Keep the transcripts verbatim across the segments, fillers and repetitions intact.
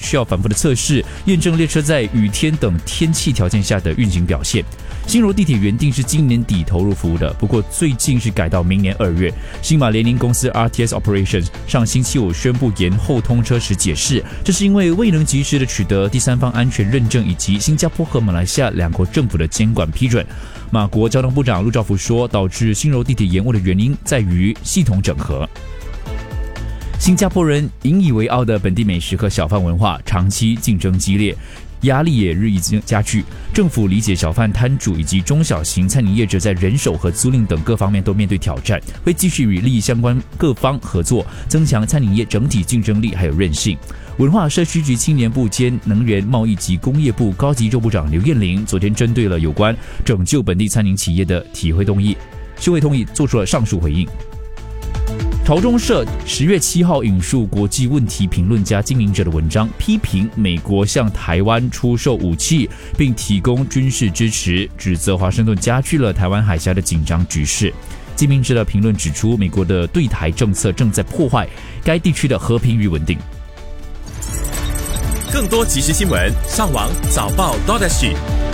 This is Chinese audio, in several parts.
需要反复的测试，验证列车在雨天等天气条件下的运行表现。新柔地铁原定是今年底投入服务的，不过最近是改到明年二月。新马联营公司 R T S Operations 上星期五宣布延后通车时解释，这是因为未能及时的取得第三方安全认证以及新加坡和马来西亚两国政府的监管批准。马国交通部长陆兆福说，导致新柔地铁延误的原因在于系统整合。新加坡人引以为傲的本地美食和小贩文化长期竞争激烈，压力也日益加剧。政府理解小贩摊主以及中小型餐饮业者在人手和租赁等各方面都面对挑战，会继续与利益相关各方合作，增强餐饮业整体竞争力还有韧性。文化社区局青年部兼能源贸易及工业部高级州部长刘燕玲昨天针对了有关拯救本地餐饮企业的体会动议、修会动议做出了上述回应。朝中社十月七号引述国际问题评论家金明哲的文章，批评美国向台湾出售武器并提供军事支持，指责华盛顿加剧了台湾海峡的紧张局势。金明哲的评论指出，美国的对台政策正在破坏该地区的和平与稳定。 更多即时新闻，上网早报 .sg。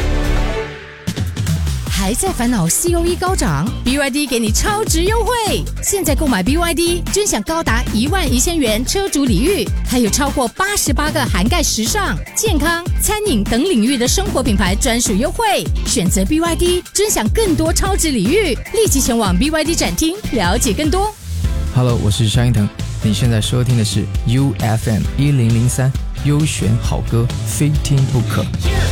还在烦恼 C O E 高涨 ？B Y D 给你超值优惠！现在购买 B Y D， 尊享高达一万一千元车主礼遇，还有超过八十八个涵盖时尚、健康、餐饮等领域的生活品牌专属优惠。选择 B Y D， 尊享更多超值礼遇，立即前往 B Y D 展厅了解更多。 Hello， 我是萧英腾，你现在收听的是 U F M 一零零三优选好歌，非听不可。